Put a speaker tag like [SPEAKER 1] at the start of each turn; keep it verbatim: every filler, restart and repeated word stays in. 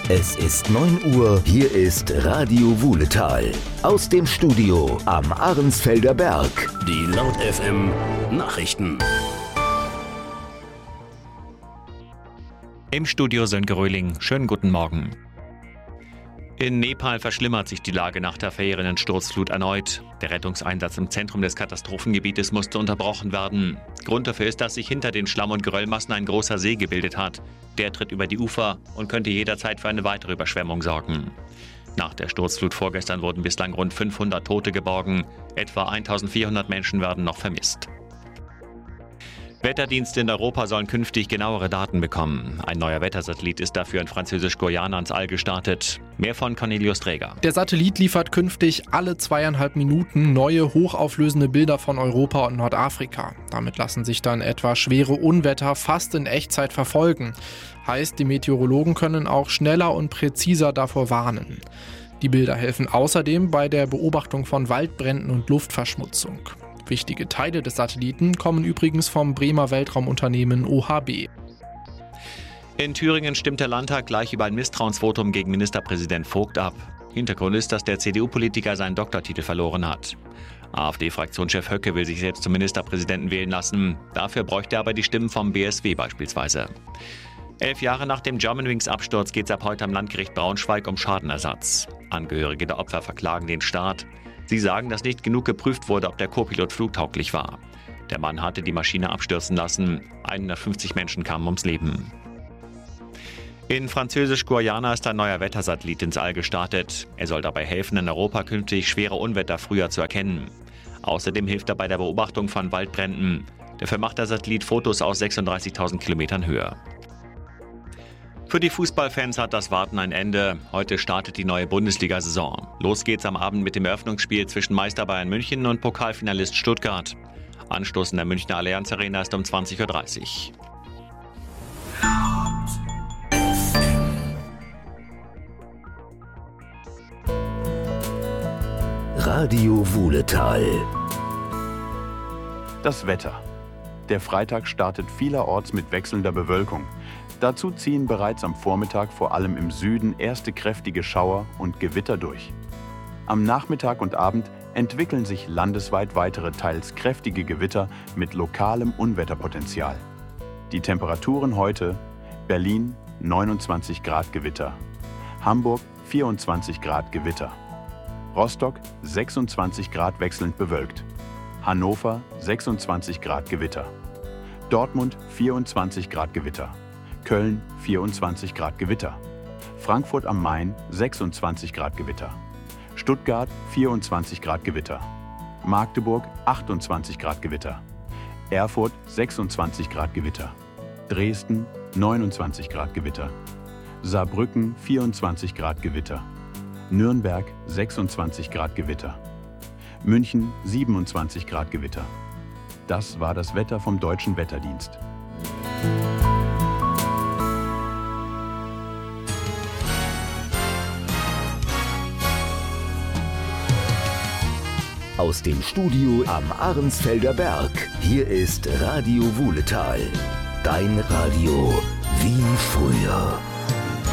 [SPEAKER 1] Es ist neun Uhr, hier ist Radio Wuhletal. Aus dem Studio am Ahrensfelder Berg.
[SPEAKER 2] Die Laut F M Nachrichten.
[SPEAKER 3] Im Studio Sönke Röhling. Schönen guten Morgen. In Nepal verschlimmert sich die Lage nach der verheerenden Sturzflut erneut. Der Rettungseinsatz im Zentrum des Katastrophengebietes musste unterbrochen werden. Grund dafür ist, dass sich hinter den Schlamm- und Geröllmassen ein großer See gebildet hat. Der tritt über die Ufer und könnte jederzeit für eine weitere Überschwemmung sorgen. Nach der Sturzflut vorgestern wurden bislang rund fünfhundert Tote geborgen. Etwa eintausendvierhundert Menschen werden noch vermisst. Wetterdienste in Europa sollen künftig genauere Daten bekommen. Ein neuer Wettersatellit ist dafür in Französisch-Guyana ins All gestartet. Mehr von Cornelius Träger.
[SPEAKER 4] Der Satellit liefert künftig alle zweieinhalb Minuten neue, hochauflösende Bilder von Europa und Nordafrika. Damit lassen sich dann etwa schwere Unwetter fast in Echtzeit verfolgen. Heißt, die Meteorologen können auch schneller und präziser davor warnen. Die Bilder helfen außerdem bei der Beobachtung von Waldbränden und Luftverschmutzung. Wichtige Teile des Satelliten kommen übrigens vom Bremer Weltraumunternehmen O H B.
[SPEAKER 3] In Thüringen stimmt der Landtag gleich über ein Misstrauensvotum gegen Ministerpräsident Vogt ab. Hintergrund ist, dass der C D U-Politiker seinen Doktortitel verloren hat. AfD-Fraktionschef Höcke will sich selbst zum Ministerpräsidenten wählen lassen. Dafür bräuchte er aber die Stimmen vom B S W beispielsweise. Elf Jahre nach dem Germanwings-Absturz geht es ab heute am Landgericht Braunschweig um Schadenersatz. Angehörige der Opfer verklagen den Staat. Sie sagen, dass nicht genug geprüft wurde, ob der Co-Pilot flugtauglich war. Der Mann hatte die Maschine abstürzen lassen. hundertfünfzig Menschen kamen ums Leben. In Französisch-Guyana ist ein neuer Wettersatellit ins All gestartet. Er soll dabei helfen, in Europa künftig schwere Unwetter früher zu erkennen. Außerdem hilft er bei der Beobachtung von Waldbränden. Dafür macht der Satellit Fotos aus sechsunddreißigtausend Kilometern Höhe. Für die Fußballfans hat das Warten ein Ende. Heute startet die neue Bundesliga-Saison. Los geht's am Abend mit dem Eröffnungsspiel zwischen Meister Bayern München und Pokalfinalist Stuttgart. Anstoß in der Münchner Allianz Arena ist um zwanzig Uhr dreißig.
[SPEAKER 1] Radio Wuhletal.
[SPEAKER 5] Das Wetter. Der Freitag startet vielerorts mit wechselnder Bewölkung. Dazu ziehen bereits am Vormittag vor allem im Süden erste kräftige Schauer und Gewitter durch. Am Nachmittag und Abend entwickeln sich landesweit weitere teils kräftige Gewitter mit lokalem Unwetterpotenzial. Die Temperaturen heute: Berlin neunundzwanzig Grad Gewitter, Hamburg vierundzwanzig Grad Gewitter, Rostock sechsundzwanzig Grad wechselnd bewölkt, Hannover sechsundzwanzig Grad Gewitter, Dortmund vierundzwanzig Grad Gewitter, Köln vierundzwanzig Grad Gewitter, Frankfurt am Main sechsundzwanzig Grad Gewitter, Stuttgart vierundzwanzig Grad Gewitter, Magdeburg achtundzwanzig Grad Gewitter, Erfurt sechsundzwanzig Grad Gewitter, Dresden neunundzwanzig Grad Gewitter, Saarbrücken vierundzwanzig Grad Gewitter, Nürnberg sechsundzwanzig Grad Gewitter, München siebenundzwanzig Grad Gewitter. Das war das Wetter vom Deutschen Wetterdienst.
[SPEAKER 1] Aus dem Studio am Ahrensfelder Berg. Hier ist Radio Wuhletal. Dein Radio wie früher.